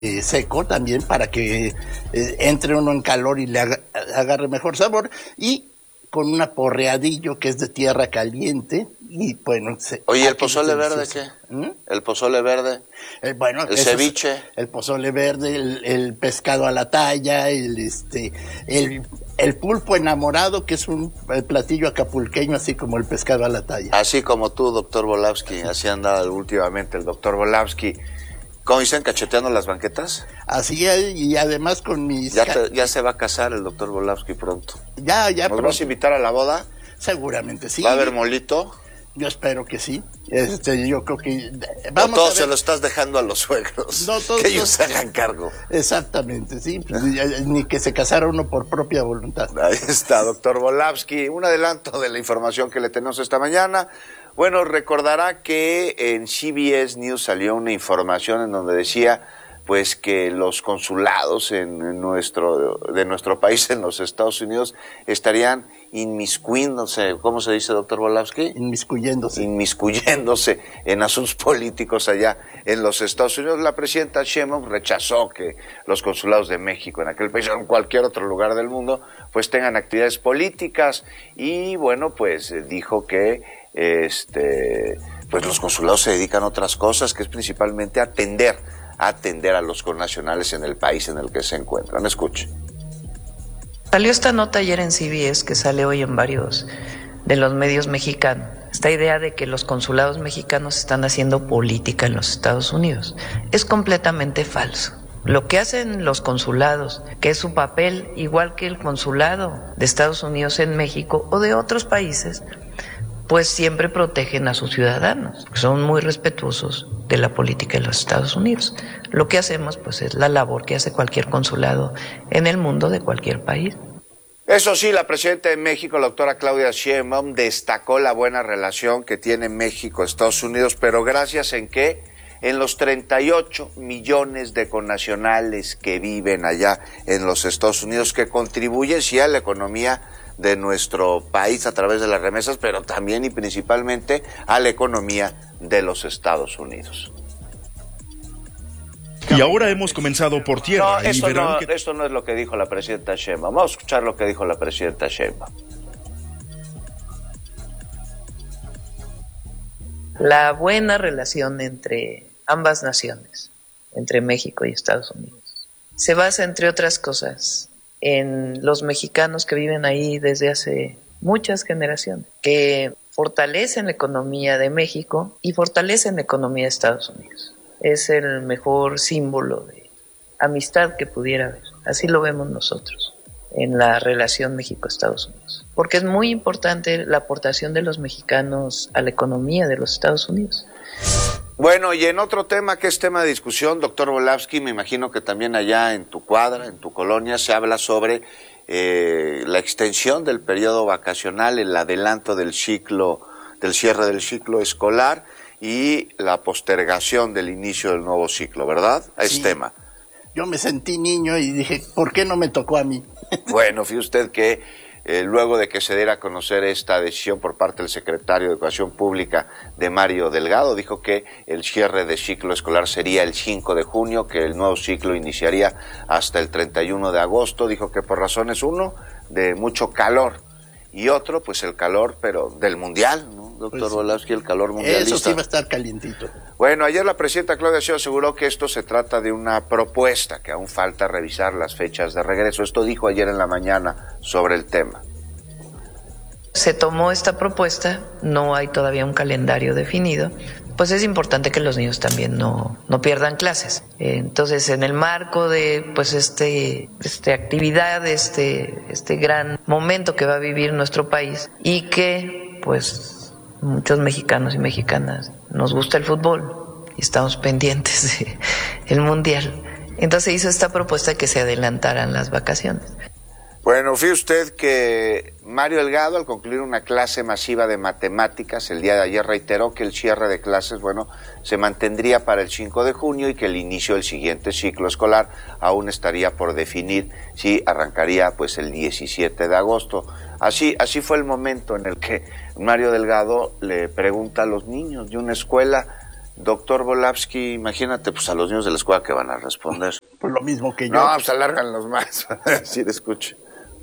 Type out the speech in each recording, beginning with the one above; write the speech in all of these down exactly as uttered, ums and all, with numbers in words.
eh, seco también para que eh, entre uno en calor y le haga, agarre mejor sabor, y con un aporreadillo que es de tierra caliente. Y bueno, se, oye, ¿el pozole verde qué? ¿Mm? ¿El pozole verde? Eh, bueno, el ceviche, es, el pozole verde, el, el pescado a la talla, el este, el, el pulpo enamorado, que es un platillo acapulqueño, así como el pescado a la talla. Así como tú, doctor Volavsky, así anda últimamente el doctor Volavsky. ¿Cómo dicen, cacheteando las banquetas? Así es, y además con mis... Ya, te, ya se va a casar el doctor Volavsky pronto. Ya, ya. ¿Nos pronto. vas a invitar a la boda? Seguramente sí. ¿Va a haber molito? Yo espero que sí. Este, yo creo que... Vamos o todo se lo estás dejando a los suegros. No, todo, que ellos se hagan cargo. Exactamente, sí. Ni que se casara uno por propia voluntad. Ahí está, doctor Volavsky. Un adelanto de la información que le tenemos esta mañana. Bueno, recordará que en C B S News salió una información en donde decía pues que los consulados en nuestro de nuestro país en los Estados Unidos estarían inmiscuyéndose, ¿cómo se dice, doctor Volavsky? Inmiscuyéndose. Inmiscuyéndose en asuntos políticos allá en los Estados Unidos. La presidenta Sheinbaum rechazó que los consulados de México en aquel país o en cualquier otro lugar del mundo pues tengan actividades políticas y bueno, pues dijo que este pues los consulados se dedican a otras cosas, que es principalmente atender atender a los connacionales en el país en el que se encuentran. Escuche. Salió esta nota ayer en C B S, que sale hoy en varios de los medios mexicanos. Esta idea de que los consulados mexicanos están haciendo política en los Estados Unidos es completamente falso. Lo que hacen los consulados, que es su papel igual que el consulado de Estados Unidos en México o de otros países, pues siempre protegen a sus ciudadanos, que son muy respetuosos de la política de los Estados Unidos. Lo que hacemos, pues, es la labor que hace cualquier consulado en el mundo de cualquier país. Eso sí, la presidenta de México, la doctora Claudia Sheinbaum, destacó la buena relación que tiene México, Estados Unidos, pero gracias en qué, en los treinta y ocho millones de connacionales que viven allá en los Estados Unidos, que contribuyen sí a la economía de nuestro país a través de las remesas, pero también y principalmente a la economía de los Estados Unidos. Y ahora hemos comenzado por tierra. No, esto, y no, que... esto no es lo que dijo la presidenta Sheinbaum. Vamos a escuchar lo que dijo la presidenta Sheinbaum. La buena relación entre ambas naciones, entre México y Estados Unidos, se basa, entre otras cosas, en los mexicanos que viven ahí desde hace muchas generaciones, que fortalecen la economía de México y fortalecen la economía de Estados Unidos. Es el mejor símbolo de amistad que pudiera haber. Así lo vemos nosotros en la relación México-Estados Unidos. Porque es muy importante la aportación de los mexicanos a la economía de los Estados Unidos. Bueno, y en otro tema que es tema de discusión, doctor Volavsky, me imagino que también allá en tu cuadra, en tu colonia, se habla sobre eh, la extensión del periodo vacacional, el adelanto del ciclo, del cierre del ciclo escolar y la postergación del inicio del nuevo ciclo, ¿verdad? Es sí. tema. Yo me sentí niño y dije, ¿por qué no me tocó a mí? Bueno, fíjese usted que Eh, luego de que se diera a conocer esta decisión por parte del secretario de Educación Pública de Mario Delgado, dijo que el cierre de ciclo escolar sería el cinco de junio, que el nuevo ciclo iniciaría hasta el treinta y uno de agosto, dijo que por razones, uno, de mucho calor, y otro, pues el calor, pero del mundial, ¿no, doctor pues, Volavsky, el calor mundialista? Eso sí va a estar calientito. Bueno, ayer la presidenta Claudia Sheinbaum aseguró que esto se trata de una propuesta, que aún falta revisar las fechas de regreso. Esto dijo ayer en la mañana sobre el tema. Se tomó esta propuesta, no hay todavía un calendario definido, pues es importante que los niños también no, no pierdan clases. Entonces, en el marco de pues este, este actividad, este, este gran momento que va a vivir nuestro país y que pues muchos mexicanos y mexicanas nos gusta el fútbol y estamos pendientes del mundial, entonces hizo esta propuesta que se adelantaran las vacaciones. Bueno, fíjese usted que Mario Delgado, al concluir una clase masiva de matemáticas el día de ayer, reiteró que el cierre de clases, bueno, se mantendría para el cinco de junio y que el inicio del siguiente ciclo escolar aún estaría por definir si arrancaría pues el diecisiete de agosto. Así, así fue el momento en el que Mario Delgado le pregunta a los niños de una escuela Doctor Volavsky, imagínate pues a los niños de la escuela que van a responder. Pues lo mismo que yo. No, pues alárganlos más. Sí, te escucho.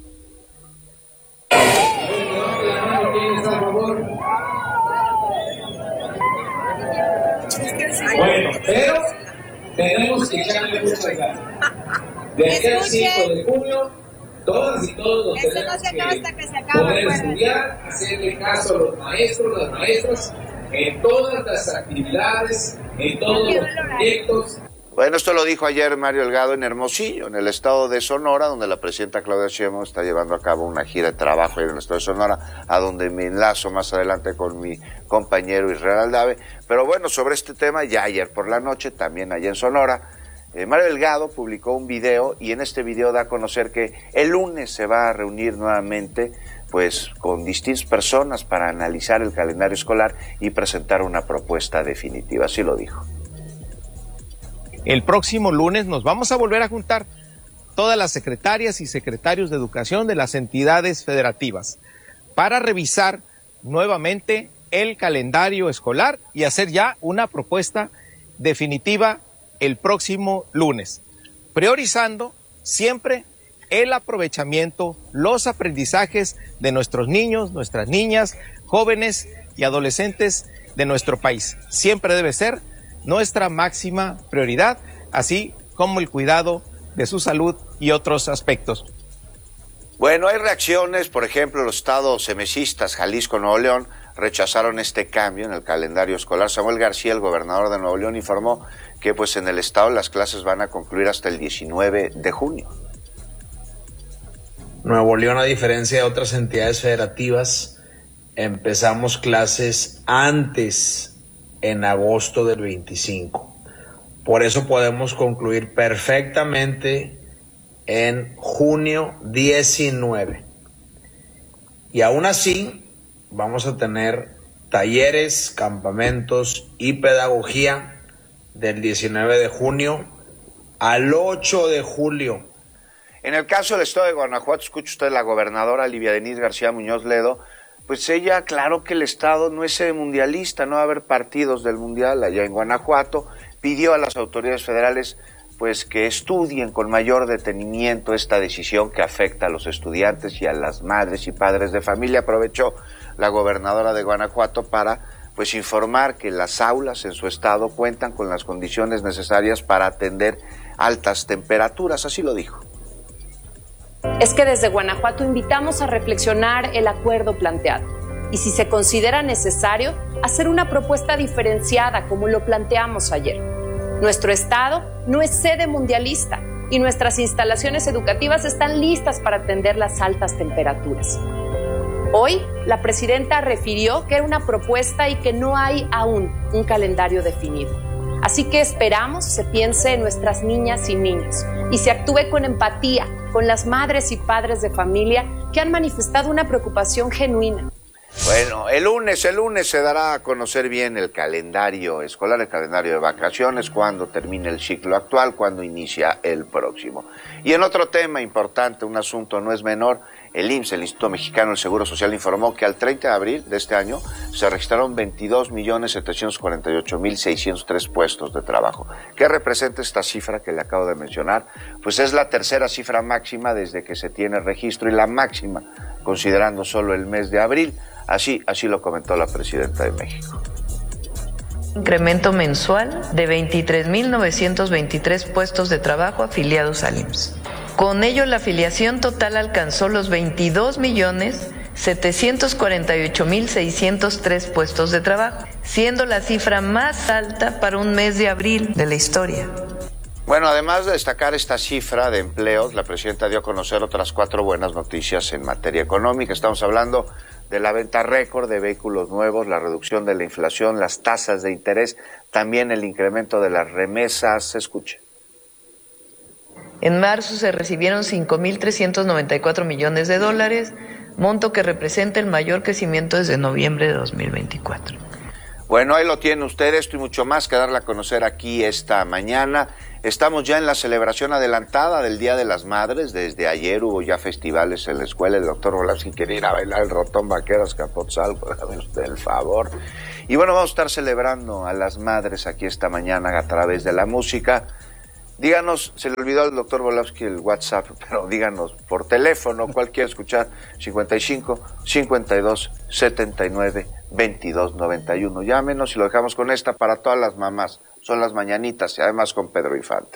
Bueno, pero tenemos que echarle muchas ganas. De aquí al cinco de junio, todas y todos los Eso tenemos no se acaba hasta que se que acabe, poder pues. estudiar, hacerle caso a los maestros, las maestras, en todas las actividades, en todos los proyectos. Bueno, esto lo dijo ayer Mario Delgado en Hermosillo, en el estado de Sonora, donde la presidenta Claudia Sheinbaum está llevando a cabo una gira de trabajo en el estado de Sonora, a donde me enlazo más adelante con mi compañero Israel Aldave. Pero bueno, sobre este tema, ya ayer por la noche, también allá en Sonora, eh, Mario Delgado publicó un video y en este video da a conocer que el lunes se va a reunir nuevamente pues con distintas personas para analizar el calendario escolar y presentar una propuesta definitiva, así lo dijo. El próximo lunes nos vamos a volver a juntar todas las secretarias y secretarios de educación de las entidades federativas para revisar nuevamente el calendario escolar y hacer ya una propuesta definitiva el próximo lunes, priorizando siempre el aprovechamiento, los aprendizajes de nuestros niños, nuestras niñas, jóvenes y adolescentes de nuestro país. Siempre debe ser nuestra máxima prioridad, así como el cuidado de su salud y otros aspectos. Bueno, hay reacciones, por ejemplo, los estados semecistas, Jalisco, Nuevo León, rechazaron este cambio en el calendario escolar. Samuel García, el gobernador de Nuevo León, informó que pues en el estado las clases van a concluir hasta el diecinueve de junio. Nuevo León, a diferencia de otras entidades federativas, empezamos clases antes, en agosto del veinticinco. Por eso podemos concluir perfectamente en junio diecinueve. Y aún así vamos a tener talleres, campamentos y pedagogía del diecinueve de junio al ocho de julio. En el caso del estado de Guanajuato, escucha usted la gobernadora Livia Denise García Muñoz Ledo, pues ella aclaró que el estado no es mundialista, no va a haber partidos del mundial allá en Guanajuato, pidió a las autoridades federales pues que estudien con mayor detenimiento esta decisión que afecta a los estudiantes y a las madres y padres de familia. Aprovechó la gobernadora de Guanajuato para pues informar que las aulas en su estado cuentan con las condiciones necesarias para atender altas temperaturas, así lo dijo. Es que desde Guanajuato invitamos a reflexionar el acuerdo planteado y, si se considera necesario, hacer una propuesta diferenciada como lo planteamos ayer. Nuestro estado no es sede mundialista y nuestras instalaciones educativas están listas para atender las altas temperaturas. Hoy, la presidenta refirió que era una propuesta y que no hay aún un calendario definido. Así que esperamos se piense en nuestras niñas y niños y se actúe con empatía con las madres y padres de familia que han manifestado una preocupación genuina. Bueno, el lunes, el lunes se dará a conocer bien el calendario escolar, el calendario de vacaciones, cuándo termine el ciclo actual, cuándo inicia el próximo. Y en otro tema importante, un asunto no es menor, el I M S S, el Instituto Mexicano del Seguro Social, informó que al treinta de abril de este año se registraron veintidós millones setecientos cuarenta y ocho mil seiscientos tres puestos de trabajo. ¿Qué representa esta cifra que le acabo de mencionar? Pues es la tercera cifra máxima desde que se tiene registro y la máxima considerando solo el mes de abril. Así, así lo comentó la presidenta de México. Incremento mensual de veintitrés mil novecientos veintitrés puestos de trabajo afiliados al I M S S. Con ello, la afiliación total alcanzó los veintidós millones setecientos cuarenta y ocho mil seiscientos tres puestos de trabajo, siendo la cifra más alta para un mes de abril de la historia. Bueno, además de destacar esta cifra de empleos, la presidenta dio a conocer otras cuatro buenas noticias en materia económica. Estamos hablando de la venta récord de vehículos nuevos, la reducción de la inflación, las tasas de interés, también el incremento de las remesas. Escuche. En marzo se recibieron cinco mil trescientos noventa y cuatro millones de dólares, monto que representa el mayor crecimiento desde noviembre de dos mil veinticuatro. Bueno, ahí lo tiene usted, esto y mucho más que darle a conocer aquí esta mañana Estamos ya en la celebración adelantada del Día de las Madres. Desde ayer hubo ya festivales en la escuela. El doctor Volavsky quería ir a bailar el Rotón Vaqueros Capotzalco, hágame usted el favor. Y bueno, vamos a estar celebrando a las madres aquí esta mañana a través de la música. Díganos, se le olvidó al doctor Volavsky el WhatsApp, pero díganos por teléfono, ¿cuál quiere escuchar? cincuenta y cinco, cincuenta y dos, setenta y nueve, veintidós, noventa y uno. Llámenos y lo dejamos con esta para todas las mamás. Son las mañanitas y además con Pedro Infante.